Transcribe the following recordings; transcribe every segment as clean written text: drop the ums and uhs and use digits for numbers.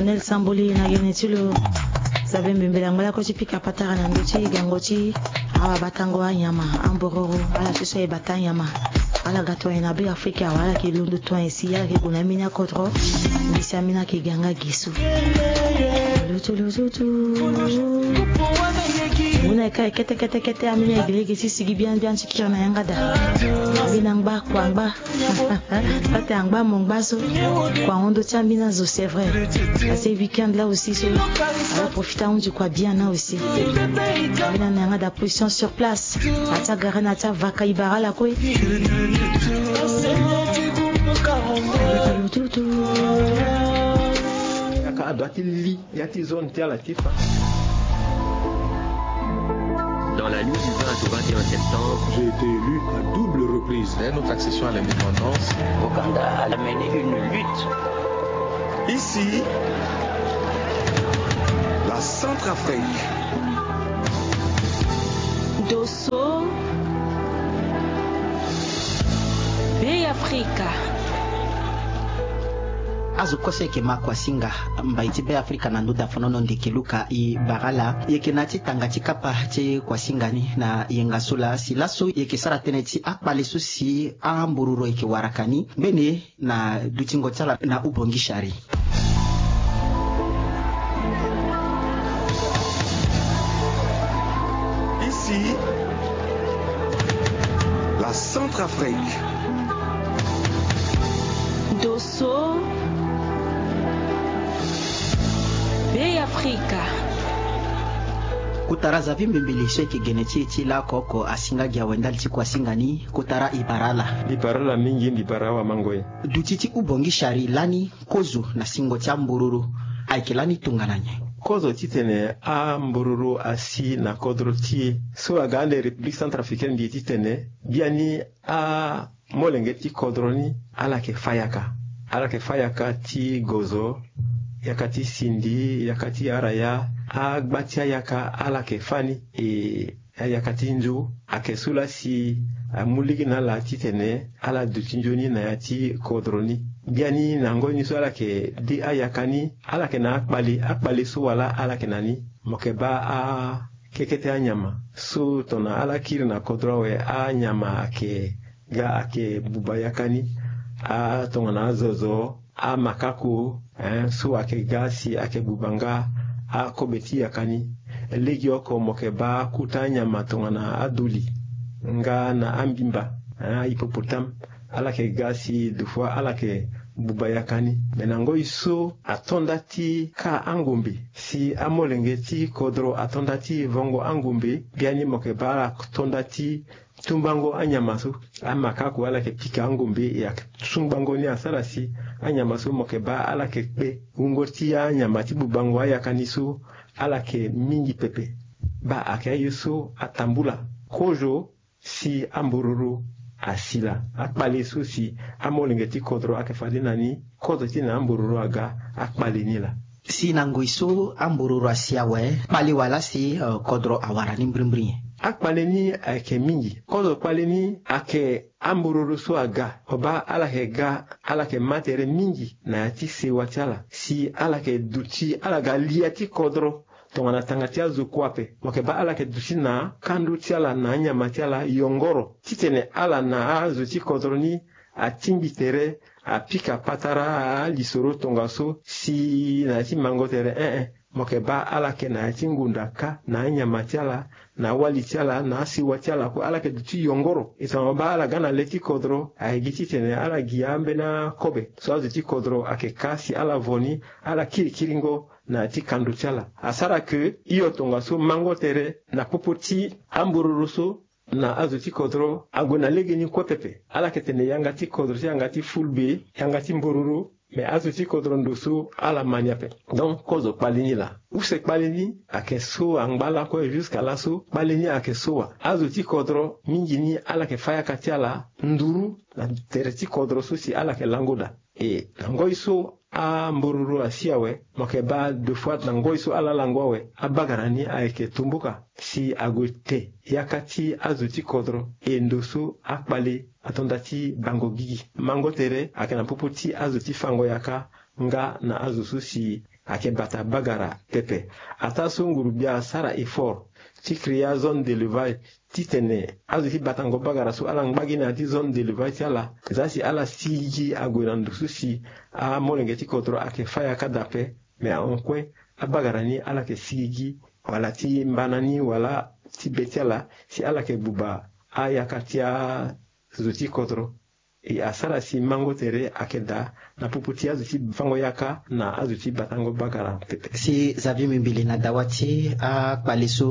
Lionel Samboli na genetilo sabe mbembela ngala ko chipika patara na ndochi gangochi awa batango anyama ambororo ala sisa e batanyama ala gato ina be Afrika wala ki lundu to ensi ya ki kuna minya kotro misamina ki ganga gisu lutu una kai kete amina igrege sisi gibian chikira na yangada binangba kwangba pate angba mongbaso kwa ondo chambina zo c'est vrai ces week-end là aussi so alors profitons du quoi bien là aussi bina na yangada position sur place ata garana ata vaka ibara la koi yaka doit-il yati zone tia la tifa. Dans la nuit du 20 au 21 septembre, j'ai été élu à double reprise. Dès notre accession à l'indépendance, Ouganda a mené une lutte. Ici, la Centrafrique. Dosso, Bay Africa. azukose ke makwa singa mbaiti be Afrika na nduda fonono ndikiluka I bagala yekenati tangati kapa che kwa singani na yengasula silaso yekesara teneti akbalisu si ambururo yeke warakani bene na dutingo tala na ubongishari. Ici, la Centrafrique. Dosso, Bay Africa. Kutara za vimbilisho kigeneti chila koko asinga gya wendaliti kwa singani kutara ibarala mingi ibarawa mangoye dutiti ubongi shari lani kozu na singo cha mbururu aikilani tungananye kozo titene a mbururu asi na kodro ti so agande République Centrafricaine di titene biani a molengeti kodroni ala ke fayaka ti gozo yakati sindi yakati araya agbatia yaka ala ke fani yakati nju akesula si muligi na la titene ala dutinjoni na yati kodroni biani nangoni so ala ke di ayakani ala ke na akbali so wala ala ke nani mokeba a kekete anyama so tona ala kirna kodrowe anyama ake bubayakani a tongana zozo a makaku so ake gasi ake bubanga a kobeti yakani legi oko mokeba kutanya matongana aduli nga na ambimba hipopotam ala ke gasi dufwa ala ke bubayakani menango iso atondati ka angumbi si amolengeti kodro atondati vongo angumbi biani mokeba atondati tumbango anyamasu amakaku ala ke pika angumbi ya tumbango ni asarasi anyamasu mokeba ala ke pe ungoti ya anyamati bubango ayakanisu ala ke mingi pepe ba akayisu atambula kojo si ambururu asila akpali su si amolengeti kodro akefali nani kodro ti na ambururu aga akpali nila si nangoisu ambururu asiawe pali wala si kodro awarani mbrimbriye akpaleni ake mingi kodo kpaleni ake ambururu so aga oba ala ke ga ala ke matere mingi na yati se watiala si ala ke duti ala ga liati kodro tongana tangati azu kwape mokeba ala ke duti na kandu tiala na nyama tiala yongoro titene ala na azu ti kodro ni atimbi tere apika patara a lisoro tongaso si na ti mango tere mokeba ala ke na ti ngundaka na nyama tiala na wali tiala na siwa tiala ko ala ke duti yongoro isama ba ala gana leti kodro ay giti tene ala giambe na kobe so azu ti kodro ake kasi ala voni ala kiringo na ti kandu tiala asara ke iyo tongaso mango tere na popoti ambururuso na azu ti kodro agona legeni ko pepe ala ke tene yanga ti kodro ti yanga ti fulbe yanga ti mbururu me azu ti kodro ndoso ala maniape donc kozo kpalini la use kpalini ake so angbala ko jusqu'à la so kpalini ake soa azu ti kodro mingi ni ala ke faya kati ala nduru na tere ti kodro so si ala ke langoda ngoi so a mbururu asiawe mokeba deux fois na ngoi so ala langwawe abagarani aike tumbuka si agote yakati azu ti kodro ndoso akpali atondati bango gigi mango tere akena popoti azu ti fango yaka nga na azu so si ake bata bagara pepe ata so ngurubia sara effort ti créa zone d'élevage ti tene azu ti batango bagara so ala ngbagi na ti zone d'élevage ti ala za si ala sigi agwera ndusu si a molenge ti kodro ake faya ka dape me a onkwe a bagara ni ala ke sigi wala ti mbana ni wala ti beti ala si ala ke buba a yaka ti a zu ti kodro e a sara si mango tere ake da na puputi azu ti fango yaka na azu ti batango bagara pepe. Si Xavier Mimbili na dawati a paleso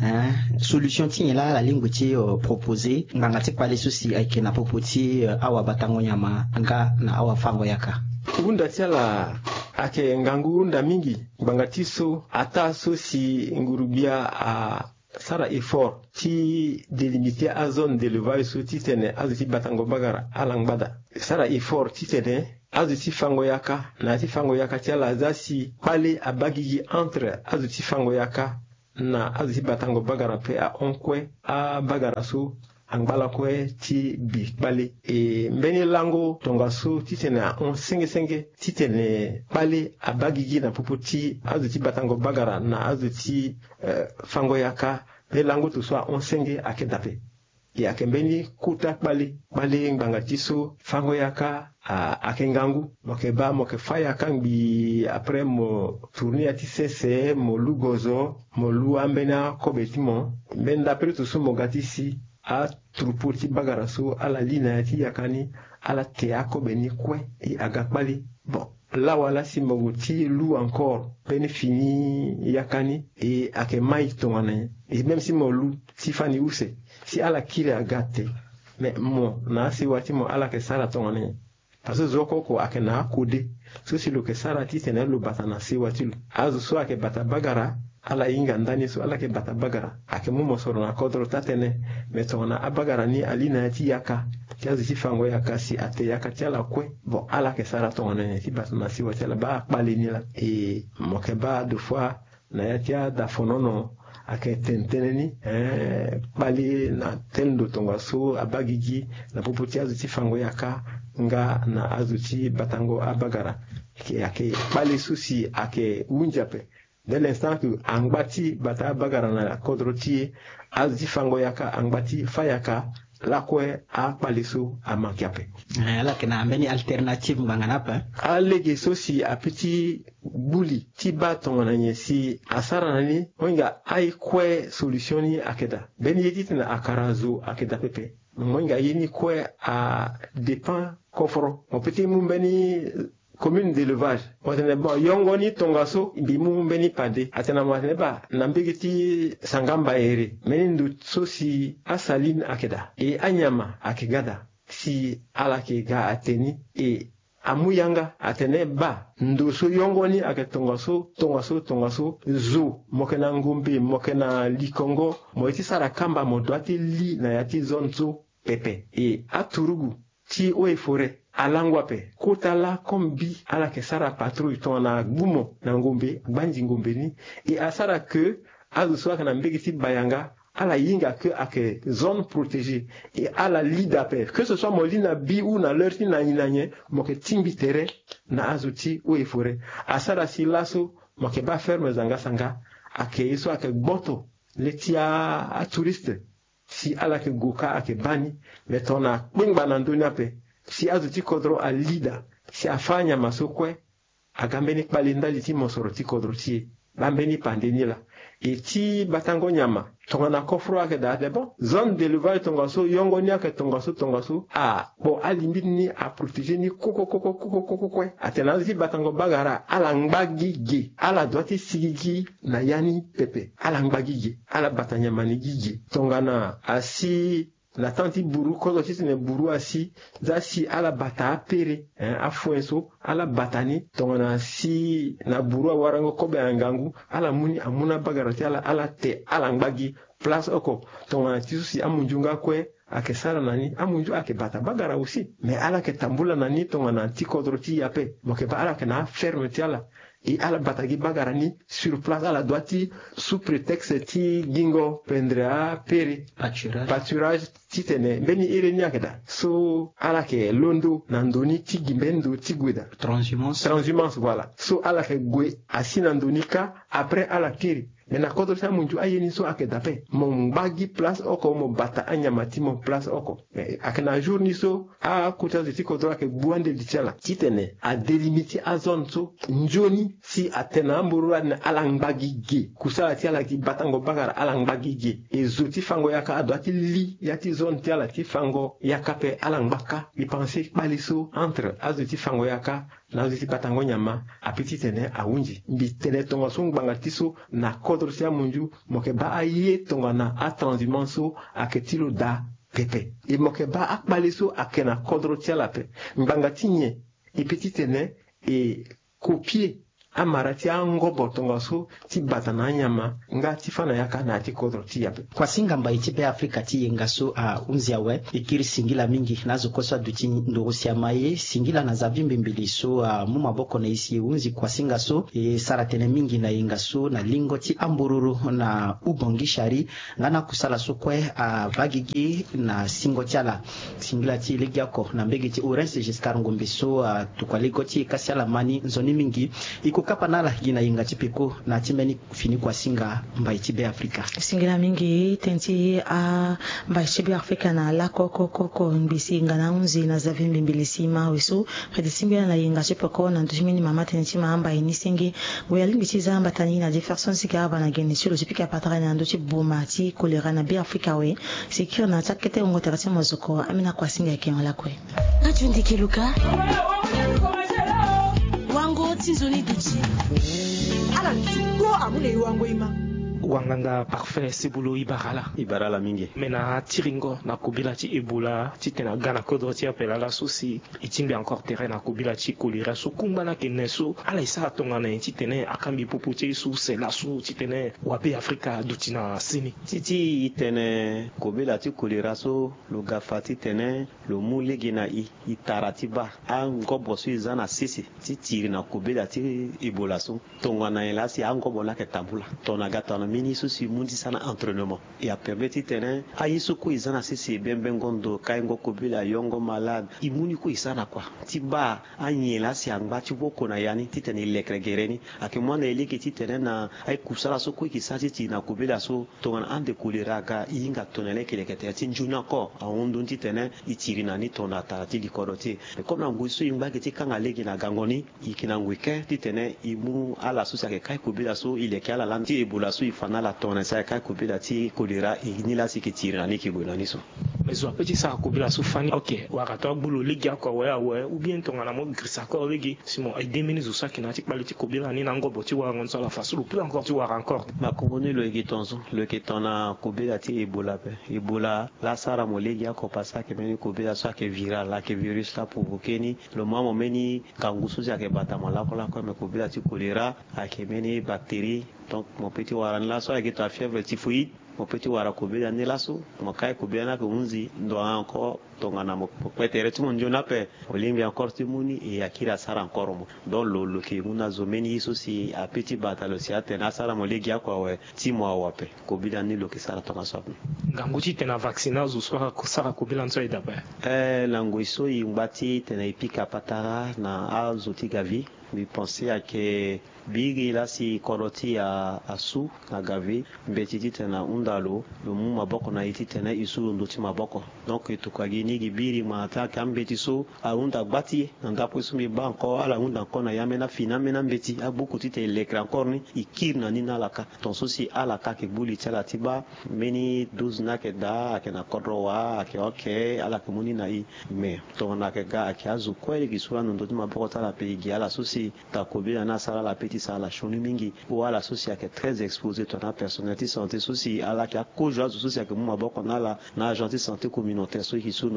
solution ti la lingua ti proposé nganga ti paleso si ake na puputi awa batango nyama nga na awa fango yaka. Unda ti ala ake ngangu unda mingi banga ti so ata so si ngurubia a sara effort ti délimiter a zone d'élevage so ti tene azu ti batango bagara ala ngbada sara effort ti tene azu ti fango yaka na ti fango yaka ti ala za si pale a bagigi entre azu ti fango yaka na azu ti batango bagara pe a onkwe a bagara so angbala kwe ti bi pale e mbeni lango tonga so ti tene a on senge ti tene pale a bagigi na pupu ti azu ti batango bagara na azu ti fango yaka le lango to so a on senge ake dape e ake mbeni kuta pale ngbanga ti so fango yaka ake ngangu moke ba moke faya kangbi après mo tourner ati sese mo lugozo mo lu ambena kobeti mo mben d'après to so mo gati si a troupeau ti bagara so ala lina ti yakani ala te akobeni kwe e agakpali bon là wala si mogu ti lu encore bene fini yakani e ake mai tongana e même si mo lu ti fani use si ala kire agate mais mo na si wati mo ala ke sara tongana parce que zoko ko ake na kode so si lo ke sara ti tene lo bata na si wati lu azu so ake bata bagara ala inga ndani so ala ke bata bagara ake mumo soro na kodro tatene metona abagara ni alina ti yaka tiazi ti fango yaka si ate yaka ti ala kwe bon ala ke sara tongana ti bata na si wati ala ba kpali ni la e moke ba deux fois na ya tia da fonono ake tenteneni kpali na tendo tonga so abagigi na pupu tiazi ti fango yaka nga na azu ti batango abagara ake kpali susi ake unjape dès l'instant que angbati bata bagara na kodro ti azu ti fango yaka angbati fayaka la kwe a paliso a mankiape la kena mbeni alternative mbangana pa a lege so si a petit buli ti ba tongana nye si asara nani wenga ai kwe solutioni akeda beni yeti na akarazo akeda pepe wenga yini kwe a dépend koforo mo petit mumbeni commune d'élevage watene bon yongoni tongaso bimu mbeni pade atena watene ba nambigiti sangamba ere menindu so si asaline akeda e anyama akegada si alake ga ateni e amuyanga atene ba ndoso yongoni ake tongaso zo mokena ngumbi mokena likongo moiti sara kamba modwati li na yati zonzo pepe e aturugu ti oe fore alangwape kotala kombi ala ke sara patrouille tona gumo na ngombe banji ngombe ni e asara que azu so kana mbegiti bayanga ala yinga que ake zone protégée et ala lidape que ce soit molina bi ou na leur na nyinanye moke timbi tere na azuti ou efore asara si laso moke ba ferme zanga sanga ake iso ake boto letia a touriste si ala ke goka ake bani metona kwingba na ndonya pe si azuti kodro a lida si afanya masokwe agambeni kpalinda liti mosoro ti kodro ti bambeni pandeni la e ti batango nyama tongana kofro ake da bon zone d'élevage tongaso yongoni ake tongaso a bon alimbi ni a protéger ni koko atena ti batango bagara ala ngbagi ge ala doiti sigigi na yani pepe ala ngbagi ge ala batanya manigi ge tongana asi la tanti buru kozo ti ne buru asi za si ala bata apere afuenso ala batani tongana si na buru warango kobe angangu ala muni amuna bagara ti ala te ala ngbagi place oko tongana ti si amunjunga kwe ake sara nani amunju ake bata bagara aussi mais ala ke tambula nani tongana ti kodro ti yape moke ba ala ke na ferme ti ala et ala batagi bagarani sur place ala doiti sous prétexte ti gingo pendrea peri pâturage titene beni ireni akeda so ala ke londo nandoni ti gimbendo ti guida transhumance voilà so ala ke gwe asinandonika après ala kiri mena kodro sa munju ayeni so ake dape mon bagi place oko mo bata anyamati mo place oko akena jour ni so a kuta ti kodro ake buande ditela titene a delimiti a zone so njoni si atena mburu na alangbagi ge kusala ti ala ki batango bagara alangbagi ge e zoti fango yaka adwati li yati zone ti ala ti fango yaka pe alangbaka i penser baliso entre azoti fango yaka na zoti batango nyama apiti tene a unji mbi tene tonga so ngbanga tiso na kodro sia munju moke ba aye tonga na a transhumance aketilo da pepe e moke ba akbaliso akena kodro tia la pe ngbanga tinye e petit tene e copier amarati angobo tonga so ti batana nyama nga ti fana yaka na ti kodro ti yape kwa singa mba itipe Afrika ti yenga so a unziawe ikiri singila mingi nazo kosa duti ndorusia maye singila na zavimbi mbili so mu maboko na isi unzi kwa singa so saratene mingi na yenga so na lingo ti ambururu na ubongi shari ngana kusala so kwe vagigi na singo tiala singila ti ligiako na mbegi ti Orense Giscard Ngombe so tukwaligo ti kasiala mani nzoni mingi kukapa nala gina yinga tipiko na timeni fini kwa singa mbaitibe Afrika singila mingi tenti a mbaitibe Afrika na la koko mbisi ngana unzi na zavimbi mbilisima weso predi singila na yinga tipiko na ntushimeni mama tenti maamba inisingi weyalimbi chiza mbatani na Jefferson Sigaba na geni silo tipika patara na ndochi bomati kolera na bi Afrika we sikira na takete ngotarati mozoko amina kwa singa kengola kwe Ajundi Kiluka wango tinzoni duchi ala go amune wango ima wanganga parfait sibulo ibarala mingi mena tiringo na kubila ti ebola ti tena gana kodro ti apela la susi itimbi encore terrain na kubila ti kolera so kumba na kene so ala isa tonga na ti tene akambi popo ti su se la su ti tene wape Afrika duti na sini ti tene kubila ti kolera so lo gafa ti tene lo mulegi na itarati ba angobo so izana sisi ti tiri na kubila ti ebola so tonga na ela si angobo na ke tabula tona gata na mini susi mundi sana entraînement et a permis tenen ayiso ko izana sisi bembengondo kaingo kobila yongo malade imuni ko isana kwa tiba anyela si anga ti boko na yani titene lekregereni akemwana eleki titene na ay kusala so ko kisati ti na kobila so tonga ande kolera ga inga tonele kelekete ti njuna ko a ondo titene itiri na ni tona ta ti likoroti comme na nguiso imba ke ti kanga legi na gangoni ikina ngwike titene imu ala so sa ke kai kobila so ile kala lanti ebola so fana la tona sa ka kubila ti kolera ni la sikitira ni kibona ni so mais wa petit sa kubila so fani OK wa ka to bulo ligi akwa we ou bien tonga na mo grisa ko ligi simo ay 2 minutes so ki na ti baliti kubila ni na ngobo ti wa ngonso la fasu plus encore ti wa encore ma kongoni lo egitonzo le ketona kubila ti ebola pe ebola la sara mo ligi akwa pasa ke meni kubila so ke viral la ke virus la provokeni le moment meni kangusu ja ke bata mala ko me kubila ti kolera a ke meni bactérie donc mon petit waran la so avec ta fièvre typhoïde mon petit wara kobela ne laso mo kai kobela na ko unzi ndo encore tongana mo petere tout monde na pe olimbi encore timuni et akira sara encore mo donc lo ke muna zomeni so si a petit batalo si atena sara mo legi akwa we timo awape kobela ni lo ke sara tonga so nganguti tena vaccina zo sara ko sara kobela nso idape lango iso imbati tena ipika patara na azoti gavi mi penser à que bigi la si koroti a su na gavi mbetiti tena undalo lo mu maboko na iti tena isu ndoti maboko donc tukagini gibiri mata kambeti so a unda gbati nga posu mi banko ala unda kona yamena fina mena mbeti a beaucoup tite l'écran encore ni ikir na ni na laka ton souci ala ka ke buli tela tiba meni 12 na ke da ke na kodrowa ke OK ala ke muni na i me to na ke ga ke azu kweli kisura ndoti maboko tala pe gi ala souci ta kobila na sala la petite sala shoni mingi ou ala souci ke très exposé ton personnalité santé souci ala ke ko joa souci ke mu maboko na la na agence santé communautaire so ki so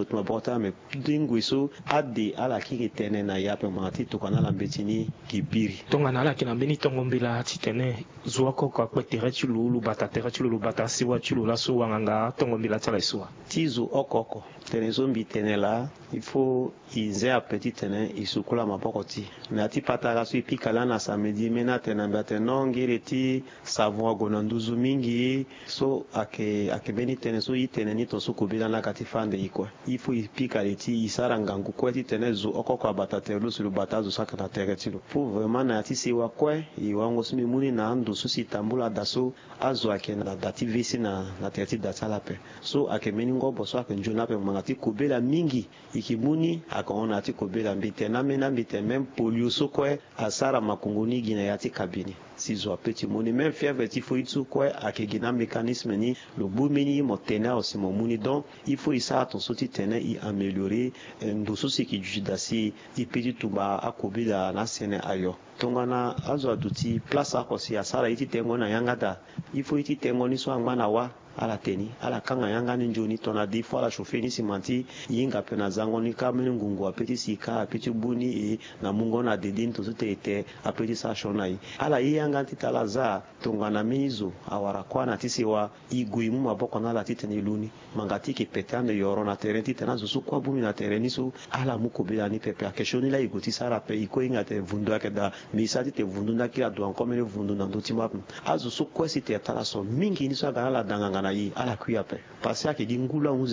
lo tuma bota me dingu so ade ala ki tene na ya pe mati to kana la betini ki biri tonga na la kina beni tongo mbila titene zuwa ko ko tere chulu bata tere chulu bata siwa chulu la so wanga tongo mbila tala iswa tizu okoko tene zombi tene la il faut ize a petit tene isukula mapokoti na ti patara so ipikala na samedi mena tena mbate nongire ti savon gonanduzu mingi so ake beni tene so itene ni to so kubila na kati fande iko il faut ipikala ti isara ngangu ko ti tene zu okoko abata telo su bata zu saka na tere tilo pour vraiment na ti siwa ko iwango sumi muni na ndo so sitambula daso azo ake na dati visi na teti datala pe so ake meni ngobo so ake njuna pe mangati kubela mingi ikimuni akaona ati kubela mbite na mena mbite même polio so ko asara makunguni gina yati kabini sizo apeti muni même fièvre ti fo itsu ko ake gina mécanisme ni le boumeni motena aussi moni donc il faut isa attention ti tene i améliorer ndo so se ki judasi i petit tuba akobela na sene ayo tongana azo aduti place akosi asara iti tengo na yangada il faut iti tengo ni so angana wa ala teni ala kanga yanga ni njoni tona di fois la chauffer ni simanti yinga pena zango ni kamene ngungu apeti sika apeti buni e na mungo na dedin to tete apeti sa shonai ala yanga titala za tongana mizo awara kwana tisiwa iguimu maboko na la titeni luni mangati ki petande yoro na terrain titena zo kwa bumi na terrain so ala mukobela ni pepe akeshoni la igoti sara pe iko inga te vundu akeda misati te vundu na kila do ankomene vundu na ndoti map azo so kwa site tala so mingi ni so agana la danganga na yi ala kuya pe pasi ake di ngula